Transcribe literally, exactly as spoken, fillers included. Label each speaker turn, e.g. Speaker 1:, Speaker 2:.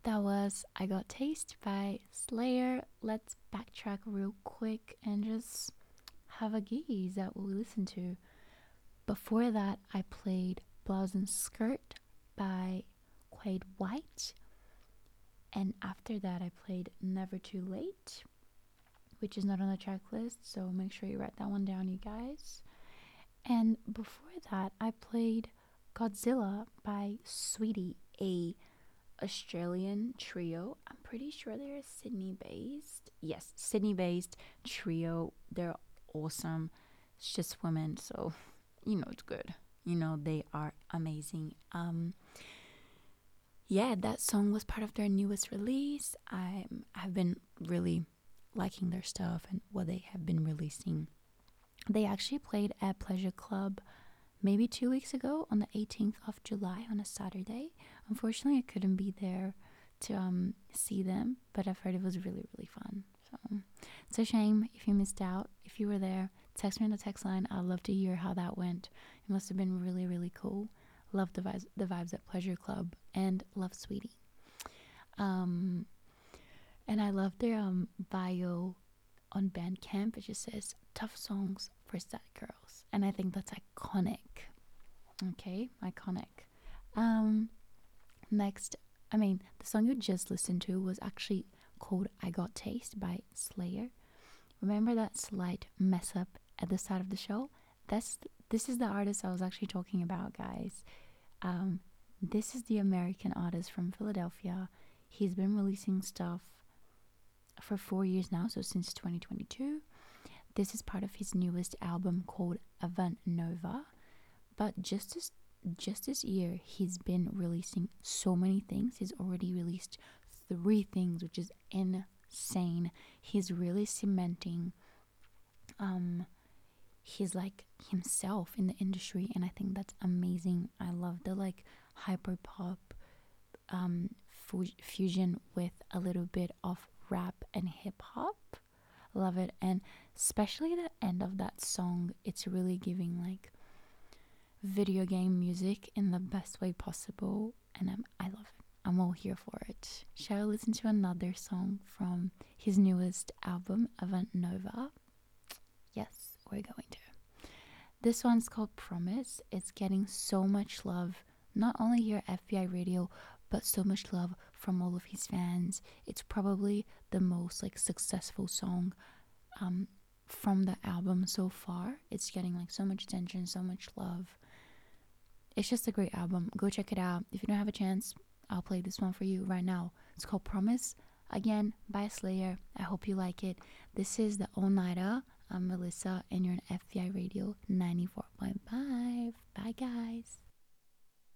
Speaker 1: That was I Got Taste by Slayer. Let's backtrack real quick and just have a gaze at what we listened to. Before that, I played Blouse and Skirt by Quade White. And after that, I played Never Too Late, which is not on the track list, so make sure you write that one down, you guys. And before that, I played Godzilla by Sweetie, a Australian trio. I'm pretty sure they're Sydney based. Yes, Sydney based trio. They're awesome. It's just women, so you know it's good. You know they are amazing. Um yeah, that song was part of their newest release. I have been really liking their stuff and what they have been releasing. They actually played at Pleasure Club maybe two weeks ago on the eighteenth of July on a Saturday. Unfortunately, I couldn't be there to um, see them, but I've heard it was really, really fun. So it's a shame if you missed out. If you were there, text me on the text line. I'd love to hear how that went. It must have been really, really cool. Love the vibes, the vibes at Pleasure Club, and love Sweetie. Um, and I love their um bio on Bandcamp. It just says tough songs for sad girls, and I think that's iconic. Okay, iconic. Um, next, I mean, the song you just listened to was actually called "I Got Taste" by Slayer. Remember that slight mess up at the start of the show? That's this is the artist I was actually talking about, guys. Um, this is the American artist from Philadelphia. He's been releasing stuff for four years now, so since twenty twenty-two. This is part of his newest album called Avant Nova. But just this, just this year, he's been releasing so many things. He's already released three things, which is insane. He's really cementing um he's like himself in the industry, and I think that's amazing. I love the like hyper pop um fu- fusion with a little bit of rap and hip hop. Love it. And especially the end of that song, it's really giving like video game music in the best way possible, and I'm, I love it. I'm all here for it. Shall I listen to another song from his newest album, Avant Nova? Yes, we're going to. This one's called Promise. It's getting so much love, not only here at F B I Radio, but so much love from all of his fans. It's probably the most like successful song um, from the album so far. It's getting like so much attention, so much love. It's just a great album. Go check it out. If you don't have a chance, I'll play this one for you right now. It's called Promise, again by Slayer. I hope you like it. This is the All Nighter. I'm Melissa, and you're on F B I Radio ninety-four point five. Bye, guys.